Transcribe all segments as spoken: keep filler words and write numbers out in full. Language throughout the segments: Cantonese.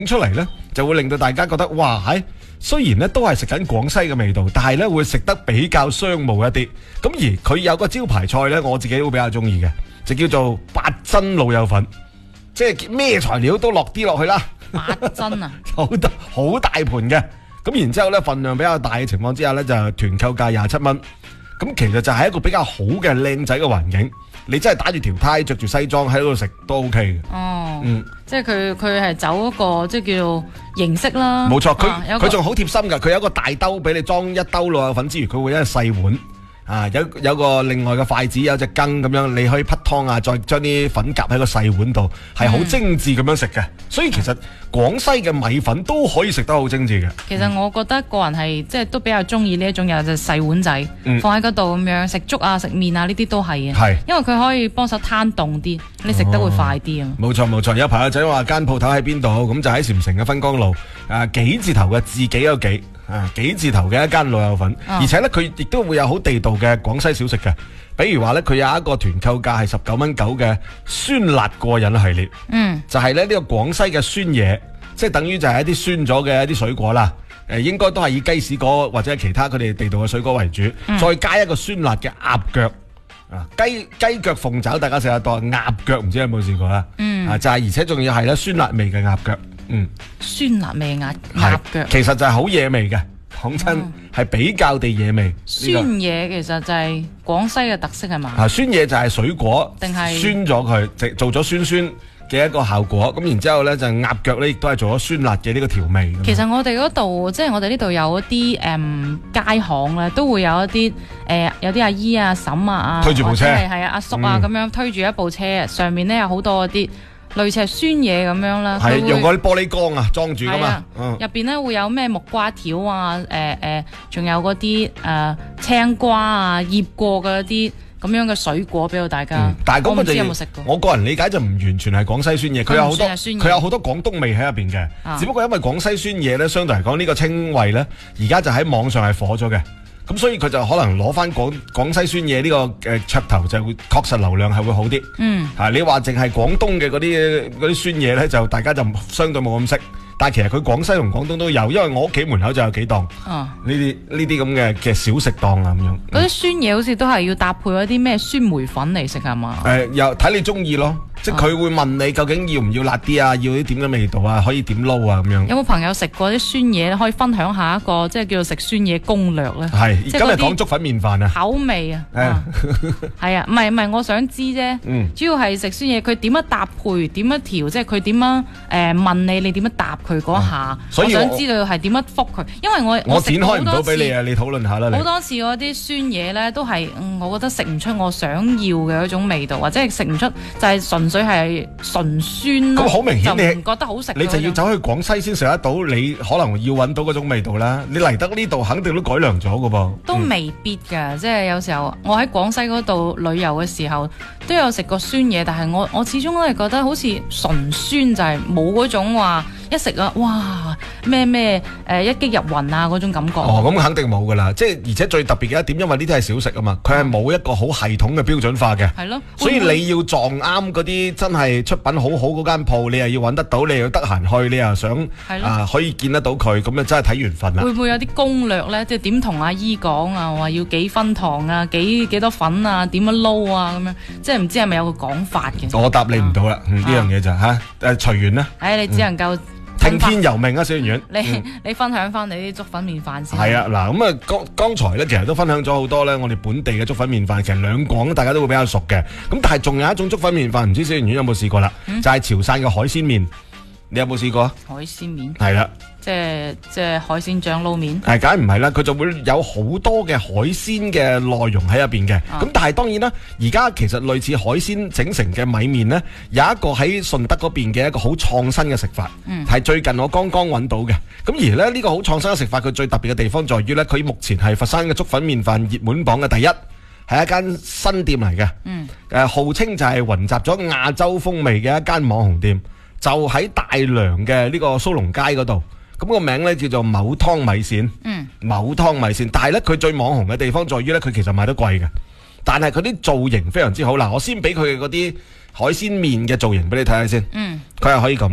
出嚟咧，就會令到大家覺得哇，喺雖然咧都係食緊廣西嘅味道，但係咧會食得比較商務一啲。咁而佢有個招牌菜咧，我自己都比較中意嘅，就叫做八珍老友粉，即係咩材料都落啲落去啦。 八珍啊， 好大好大盤嘅。咁然之後咧，份量比較大嘅情況之下咧，就團購價廿七蚊。咁其實就係一個比較好嘅靚仔嘅環境。你真係打住條呔，着住西裝喺度食都 OK 嘅。 哦， 嗯， 即係佢佢係走一個即係叫做形式啦。 冇錯，佢啊有個佢仲好貼心㗎。佢有一個大兜俾你裝一兜老友粉之餘，佢會有一個細碗。啊，有有個另外嘅筷子，有隻羹咁樣，你可以滗湯啊，再將啲粉夾喺個細碗度，係好精緻咁樣食嘅。所以其實廣西嘅米粉都可以食得好精緻嘅。 其實我覺得個人係即係都比較中意呢一種有隻細碗仔、 嗯、 放喺嗰度咁樣食粥啊、食麵啊呢啲都係嘅。 係， 因為佢可以幫手攤凍啲，你食得會快啲啊。 冇錯冇錯，有朋友仔話間鋪頭喺邊度，咁就喺禪城嘅芬江路，啊幾字頭嘅自己嗰幾。啊，幾字頭嘅一間老友粉， 哦、 而且咧佢亦都會有好地道嘅廣西小食嘅，比如話咧佢有一個團購價係十九蚊九嘅酸辣過癮系列， 嗯，就係咧呢個廣西嘅酸嘢，即係等於就係一啲酸咗嘅一啲水果啦，誒應該都係以雞屎果或者其他佢哋地道嘅水果為主，嗯、再加一個酸辣嘅鴨腳，啊雞雞腳鳳爪大家食得多，鴨腳唔知有冇試過啦，嗯，啊就係而且仲要係咧酸辣味嘅鴨腳。嗯， 酸辣味鴨鴨腳， 其實就係好惹味嘅，講真係、嗯、比較地惹味。 酸嘢其實就係廣西嘅特色係嘛？ 啊，酸嘢就係水果， 定係酸咗佢，做咗酸酸嘅一個效果。咁然之後咧就鴨腳咧亦都係做咗酸辣嘅呢個調味。 其實我哋嗰度即係我哋呢度有一啲誒、嗯、街巷咧，都會有一啲誒、呃、有啲阿姨啊、嬸啊， 推住部車， 係係啊阿叔啊咁、嗯、樣推住一部車，上面咧有好多嗰啲。類似係酸嘢咁樣啦， 係用嗰啲玻璃缸啊裝住噶嘛， 入邊咧會有咩木瓜條啊，誒、呃、誒，仲有嗰啲誒青瓜啊，醃過嘅一啲咁樣嘅水果俾到大家。嗯、 但係咁我唔知有冇食過。 我個人理解就唔完全係廣西酸嘢，佢有好多佢有好多廣東味喺入邊嘅，啊、只不過因為廣西酸嘢咧，相對嚟講呢個稱謂咧，而家就喺網上係火咗嘅。咁所以佢就可能攞翻廣廣西酸嘢呢個誒噱頭，就會確實流量係會好啲。嗯，啊你話淨係廣東嘅嗰啲嗰啲酸嘢咧，就大家就相對冇咁識。但係其實佢廣西同廣東都有，因為我屋企門口就有幾檔。哦，呢啲呢啲咁嘅嘅小食檔啊咁樣。 嗰啲酸嘢好似都係要搭配嗰啲咩酸梅粉嚟食係嘛？ 誒、呃，又睇你中意咯。即係佢會問你究竟要唔要辣啲啊？要啲點嘅味道啊？可以點撈啊？咁樣有冇朋友食過啲酸嘢？可以分享下一個即係叫做食酸嘢攻略咧？ 係今日講粥粉麵飯啊！ 口味啊，係啊，唔係唔係，我想知啫。嗯，主要係食酸嘢，佢點樣搭配？點樣調？即係佢點樣誒問你？你點樣答佢嗰下？ 所以我想知道係點樣覆佢，因為我我展開唔到俾你啊！你討論下啦。 好多次嗰啲酸嘢咧，都係我覺得食唔出我想要嘅嗰種味道，或者係食唔出就係純。水係純酸咯， 咁好明顯你唔覺得好食， 你就要走去廣西先食得到，你可能要揾到嗰種味道啦。你嚟得呢度肯定都改良咗噶噃， 都未必噶。即係有時候我喺廣西嗰度旅遊嘅時候，都有食過酸嘢，但係我我始終都係覺得好似純酸，就係冇嗰種話一食啊，哇咩咩誒一擊入魂啊嗰種感覺。 哦，咁肯定冇噶啦，即係而且最特別嘅一點，因為呢啲係小食啊嘛，佢係冇一個好系統嘅標準化嘅，係咯，所以你要撞啱嗰啲真係出品好好嗰間鋪，你又要揾得到，你又得閒去，你又想啊可以見得到佢，咁啊真係睇緣分啦。 會唔會有啲攻略咧？即係點同阿姨講啊？話要幾分糖啊？幾幾多粉啊？點樣撈啊？咁樣即係唔知係咪有個講法嘅？ 我答你唔到啦，呢樣嘢就吓誒隨緣啦。 誒，你只能夠。 聽天由命啊，小圓圓， 你、嗯、你分享翻你啲粥粉麵飯先。 係啊，嗱咁啊，剛剛才咧，其實都分享咗好多咧，我哋本地嘅粥粉麵飯，其實兩廣大家都會比較熟嘅。咁但係仲有一種粥粉麵飯，唔知小圓圓有冇試過啦？嗯、就係潮汕嘅海鮮麵，你有冇試過啊？ 海鮮麵係啦。 即係即係海鮮醬撈麵， 係梗唔係啦，佢就會有好多嘅海鮮嘅內容喺入邊嘅。咁、啊、但係當然啦，而家其實類似海鮮整成嘅米麵呢，有一個喺順德嗰邊嘅一個好創新嘅食法，係、嗯、最近我剛剛揾到嘅。咁而咧呢、呢個好創新嘅食法，佢最特別嘅地方在於呢，佢目前係佛山嘅粥粉麵飯熱門榜嘅第一，係一間新店嚟嘅。嗯，誒、呃、號稱就係雲集咗亞洲風味嘅一間網紅店，就喺大良嘅呢個蘇龍街嗰度。咁個名咧叫做某湯米線，嗯，某湯米線，但係咧佢最網紅嘅地方在於咧，佢其實賣得貴嘅，但係佢啲造型非常之好。嗱，我先俾佢嗰啲海鮮麵嘅造型俾你睇下先，嗯，佢係可以咁嘅，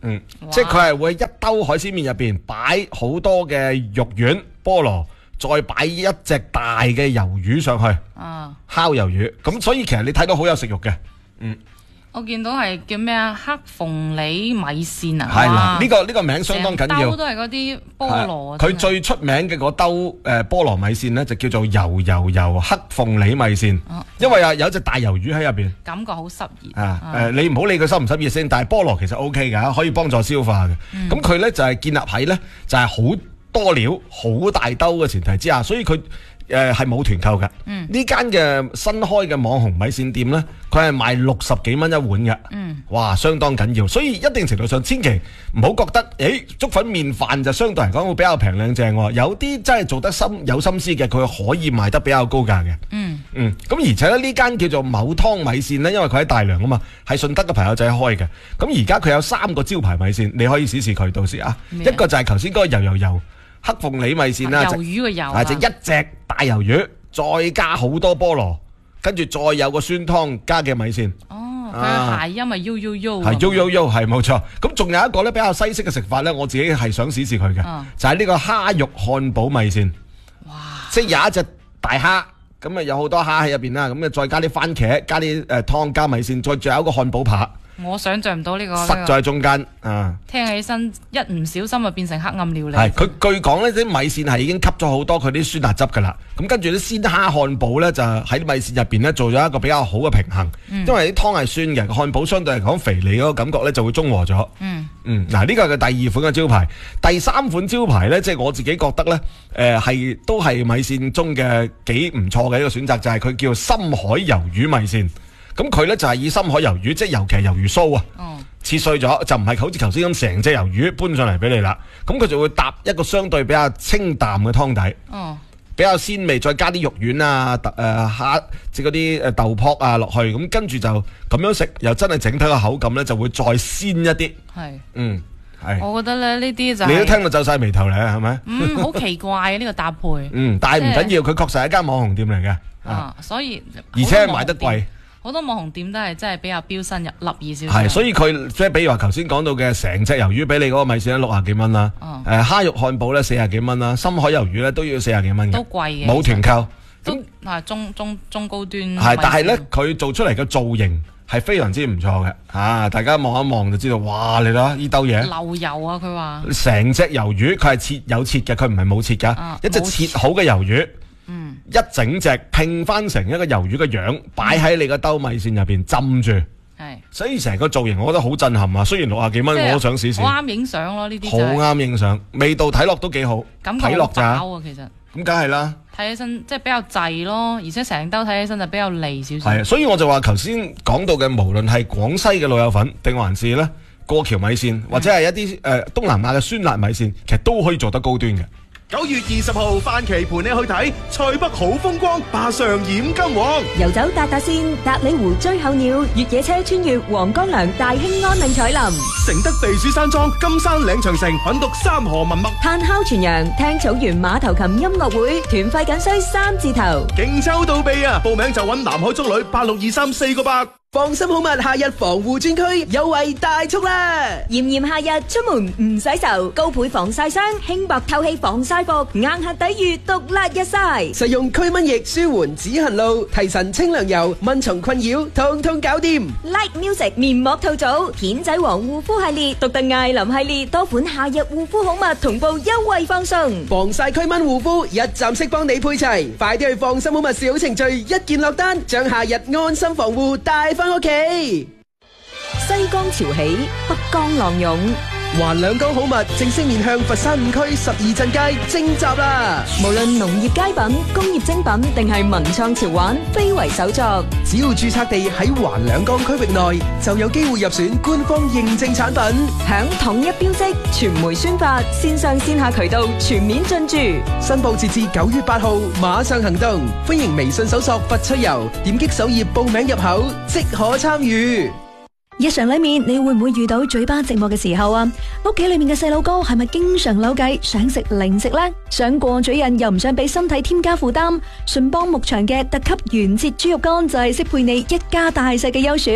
嗯， 哇即係佢係會一兜海鮮麵入邊擺好多嘅肉丸、菠蘿，再擺一隻大嘅魷魚上去， 啊， 烤魷魚。咁所以其實你睇到好有食慾嘅。嗯， 我見到係叫咩啊？黑鳳梨米線啊， 係啦， 哇呢個呢個名相當緊要成兜。都係嗰啲菠蘿啊， 佢真係最出名嘅嗰兜誒菠蘿米線呢，就叫做油油油黑鳳梨米線， 哦因為啊有隻大魷魚喺入邊。 感覺好濕熱啊誒，你唔好理佢濕唔濕熱先，但係菠蘿其實 O K 㗎，可以幫助消化嘅。咁佢呢就係建立喺呢，就係好多料、好大兜嘅前提之下，所以佢誒係冇團購㗎。呢間嘅新開嘅網紅米線店呢，佢係賣六十幾蚊一碗嘅。 嗯， 哇，相當緊要，所以一定程度上千祈唔好覺得，誒粥粉麵飯就相對嚟講會比較平靚正喎。有啲真係做得心有心思嘅，佢可以賣得比較高價嘅。 嗯嗯，咁而且咧呢間叫做某湯米線呢，因為佢喺大良啊嘛，係順德嘅朋友仔開嘅。咁而家佢有三個招牌米線，你可以試試佢到時啊。 咩啊一個就係頭先嗰個油油油黑鳳梨米線啦， 魷魚嘅油啊，就一隻大魷魚，再加好多菠蘿，跟住再有個酸湯加嘅米線。 哦，佢嘅諧音係 U U U， 係 U U U 係冇錯，咁仲有一個咧比較西式嘅食法咧，我自己係想試試佢嘅， 嗯就係呢個蝦肉漢堡米線， 哇， 即係有一隻大蝦，咁啊有好多蝦喺入邊啦，咁啊再加啲番茄，加啲誒湯加米線，再仲有一個漢堡扒， 我想象唔到呢個塞在中間啊。 聽起身一唔小心就變成黑暗料理。 係佢據講呢啲米線係已經吸咗好多佢啲酸辣汁噶啦，咁跟住啲鮮蝦漢堡呢，就喺米線入邊呢做咗一個比較好嘅平衡，因為啲湯係酸嘅，漢堡相對嚟講肥膩嗰個感覺呢就會中和咗。 嗯嗯，嗱呢個係佢第二款嘅招牌，第三款招牌呢，即係我自己覺得呢，誒、係都係米線中嘅幾唔錯嘅一個選擇，就係、佢叫深海魷魚米線。咁佢呢就係以深海魷魚，即係尤其係魷魚鬚啊。 哦切碎咗就唔係好似頭先咁成隻魷魚搬上嚟俾你啦，咁佢就會搭一個相對比較清淡嘅湯底， 哦比較鮮味，再加啲肉丸啊、誒蝦即係嗰啲誒豆卜啊落去，咁跟住就咁樣食，又真係整體個口感咧就會再鮮一啲。 係， 嗯，係。 我覺得咧呢啲就係你都聽到皺晒眉頭咧，係咪？ 嗯好奇怪嘅呢個搭配。 嗯，但係唔緊要，佢確實係一間網紅店嚟嘅，啊， 啊，所以而且係賣得貴。 好多網紅店都係真係比較標新入立異少少。 係，所以佢即係比如話頭先講到嘅成隻魷魚俾你嗰個米線咧六廿幾蚊啦， 哦誒蝦肉漢堡咧四廿幾蚊啦，深海魷魚咧都要四廿幾蚊嘅， 都貴嘅冇團購。 都係中中中高端。 係，但係咧佢做出嚟嘅造型係非常之唔錯嘅，啊！大家望一望就知道，哇！你睇呢兜嘢， 流油啊！佢話成隻魷魚佢係切有切嘅，佢唔係冇切㗎， 啊一隻切好嘅魷魚。 嗯， 一整隻拼翻成一個魷魚嘅樣，擺喺你個兜米線入邊浸住， 係所以成個造型我覺得好震撼啊！雖然六廿幾蚊， 即係我都想試試， 好啱影相咯，呢啲好就係啱影相，味道睇落都幾好， 感覺好睇落咋， 飽啊！其實咁梗係啦， 睇起身即係比較滯咯，而且成兜睇起身就比較膩少少。 係啊，所以我就話頭先講到嘅，無論係廣西嘅老友粉，定還是咧過橋米線，或者係一啲誒、呃、東南亞嘅酸辣米線，其實都可以做得高端嘅。 九月二十號，范琪陪你去睇塞北好風光，霸上染金黃。 遊走達達線，達里湖追候鳥，越野車穿越黃江梁，大興安嶺彩林， 承德避暑山莊，金山嶺長城，品讀三河文脈， 炭烤全羊，聽草原馬頭琴音樂會，團費僅需三字頭。 勁抽到臂啊！報名就揾南海中旅八六二三四個八。放心好物夏日防護專區優惠大促啦！ 炎炎夏日出門唔洗愁，高倍防曬霜，輕薄透氣防曬服，硬核抵禦毒辣日曬。 實用驅蚊液舒緩止痕露，提神清涼油，蚊蟲困擾通通搞掂。 Light Music 面膜套組，片仔癀護膚系列，獨特艾琳系列，多款夏日護膚好物同步優惠放送。 防曬驅蚊護膚一站式幫你配齊，快啲去放心好物小程序，一鍵落單，將夏日安心防護帶翻屋企。 西江潮起，北江浪湧。 環兩江好物正式面向佛山五區十二鎮街徵集啦！ 無論農業佳品、工業精品，定係文創潮玩，非為手作。 只要註冊地喺環兩江區域內，就有機會入選官方認證產品， 響統一標識、傳媒宣發、線上線下渠道全面進駐。 申報截至九月八號，馬上行動！歡迎微信搜索佛趣遊，點擊首頁報名入口，即可參與。 日常裏面你會唔會遇到嘴巴寂寞嘅時候啊？屋企裏面嘅細佬哥係咪經常扭計想食零食呢？想過嘴癮又唔想俾身體添加負擔，順邦牧場嘅特級原切豬肉乾就係適配你一家大細嘅優選。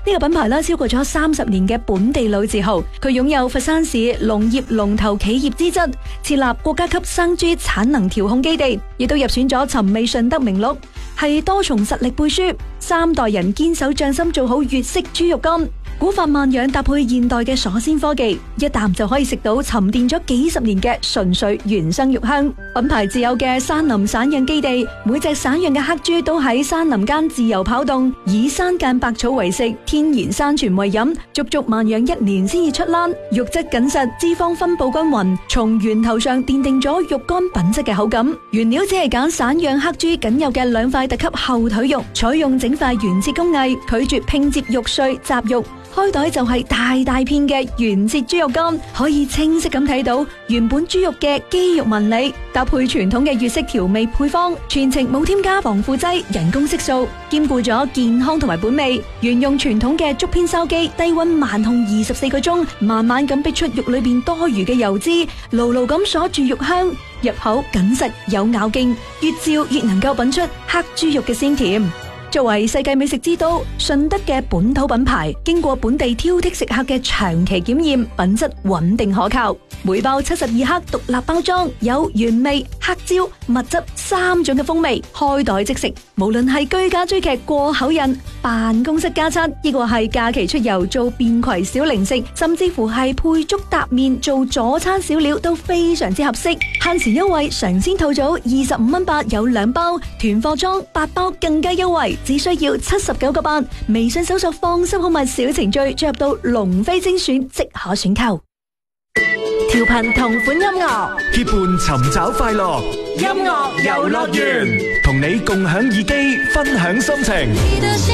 呢個品牌啦，超過咗三十年嘅本地老字號，佢擁有佛山市農業龍頭企業資質，設立國家級生豬產能調控基地，亦都入選咗尋味順德名錄，係多重實力背書，三代人堅守匠心做好粵式豬肉乾。古法萬養搭配現代嘅鎖鮮科技，一啖就可以食到沉澱咗幾十年嘅純粹原生肉香。品牌自有嘅山林散養基地，每隻散養嘅黑豬都喺山林間自由跑動，以山間百草為食，天然山泉為飲，足足萬養一年先至出欄，肉質緊實，脂肪分布均勻，從源頭上奠定咗肉乾品質嘅口感。原料只係揀散養黑豬僅有嘅兩塊特級後腿肉，採用整塊原切工藝，拒絕拼接肉碎雜肉。開袋就係大大片嘅原切豬肉乾，可以清晰咁睇到原本豬肉嘅肌肉紋理，搭配傳統嘅粵式調味配方，全程冇添加防腐劑、人工色素，兼顧咗健康同埋本味。沿用傳統嘅竹片燒機，低溫慢烘二十四個鐘，慢慢咁逼出肉裏邊多餘嘅油脂，牢牢咁鎖住肉香，入口緊實有咬勁，越嚼越能夠品出黑豬肉嘅鮮甜。作為世界美食之都，順德嘅本土品牌，經過本地挑剔食客嘅長期檢驗，品質穩定可靠。每包七十二克獨立包裝，有原味、黑椒、蜜汁三種嘅風味，開袋即食。無論係居家追劇過口癮、辦公室加餐，亦或係假期出遊做便攜小零食，甚至乎係配粥搭麵做佐餐小料，都非常之合適。限時優惠，嘗鮮套組二十五蚊八有兩包，團貨裝八包更加優惠。只需要七十九個八，微信搜索放心好物小程序，進入到龍飛精選即可選購。調頻同款音樂， 結伴尋找快樂， 音樂遊樂園， 同你共享耳機，分享心情。